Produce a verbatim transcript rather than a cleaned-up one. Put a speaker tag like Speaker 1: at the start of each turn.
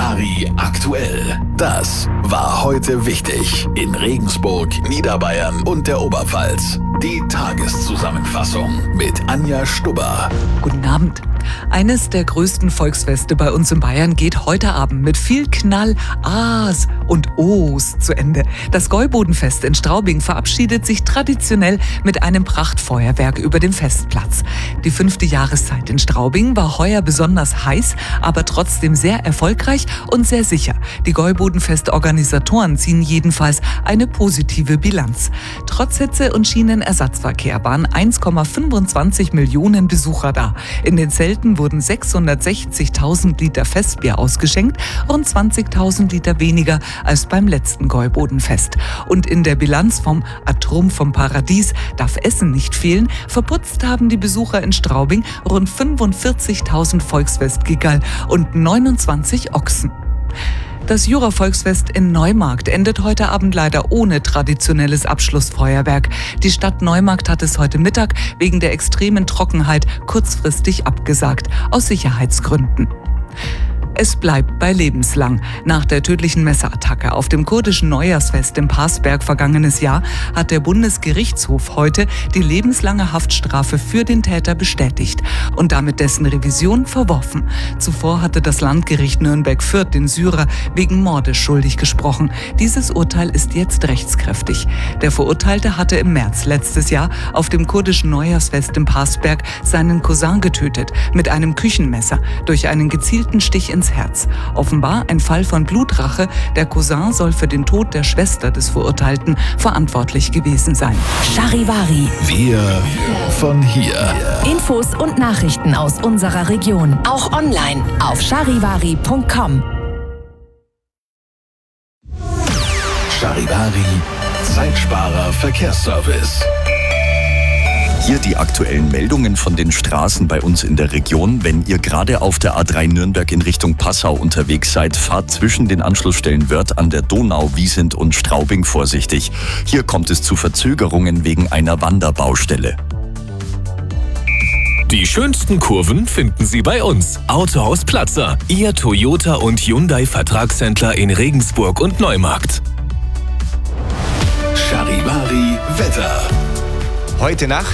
Speaker 1: Charivari aktuell. Das war heute wichtig in Regensburg, Niederbayern und der Oberpfalz. Die Tageszusammenfassung mit Anja Stubber.
Speaker 2: Guten Abend. Eines der größten Volksfeste bei uns in Bayern geht heute Abend mit viel Knall, A's und O's zu Ende. Das Gäubodenfest in Straubing verabschiedet sich traditionell mit einem Prachtfeuerwerk über dem Festplatz. Die fünfte Jahreszeit in Straubing war heuer besonders heiß, aber trotzdem sehr erfolgreich und sehr sicher. Die Gäubodenfest-Organisatoren ziehen jedenfalls eine positive Bilanz. Trotz Hitze und Schienenersatzverkehr waren eins Komma fünfundzwanzig Millionen Besucher da. In den Zelten wurden sechshundertsechzigtausend Liter Festbier ausgeschenkt, rund zwanzigtausend Liter weniger als beim letzten Gäubodenfest. Und in der Bilanz vom Atom vom Paradies darf Essen nicht fehlen. Verputzt haben die Besucher in Straubing rund fünfundvierzigtausend Volksfestgigerl und neunundzwanzig Ochsen. Das Jura-Volksfest in Neumarkt endet heute Abend leider ohne traditionelles Abschlussfeuerwerk. Die Stadt Neumarkt hat es heute Mittag wegen der extremen Trockenheit kurzfristig abgesagt, aus Sicherheitsgründen. Es bleibt bei lebenslang. Nach der tödlichen Messerattacke auf dem kurdischen Neujahrsfest im Parsberg vergangenes Jahr hat der Bundesgerichtshof heute die lebenslange Haftstrafe für den Täter bestätigt und damit dessen Revision verworfen. Zuvor hatte das Landgericht Nürnberg-Fürth den Syrer wegen Mordes schuldig gesprochen. Dieses Urteil ist jetzt rechtskräftig. Der Verurteilte hatte im März letztes Jahr auf dem kurdischen Neujahrsfest im Parsberg seinen Cousin getötet mit einem Küchenmesser durch einen gezielten Stich ins Herz. Offenbar ein Fall von Blutrache. Der Cousin soll für den Tod der Schwester des Verurteilten verantwortlich gewesen sein.
Speaker 3: Charivari.
Speaker 1: Wir von hier.
Speaker 3: Infos und Nachrichten aus unserer Region. Auch online auf charivari punkt com.
Speaker 1: Charivari, Zeitsparer Verkehrsservice.
Speaker 4: Hier die aktuellen Meldungen von den Straßen bei uns in der Region. Wenn ihr gerade auf der A drei Nürnberg in Richtung Passau unterwegs seid, fahrt zwischen den Anschlussstellen Wörth an der Donau, Wiesent und Straubing vorsichtig. Hier kommt es zu Verzögerungen wegen einer Wanderbaustelle.
Speaker 5: Die schönsten Kurven finden Sie bei uns. Autohaus Platzer, Ihr Toyota und Hyundai Vertragshändler in Regensburg und Neumarkt.
Speaker 1: Charivari Wetter.
Speaker 6: Heute Nacht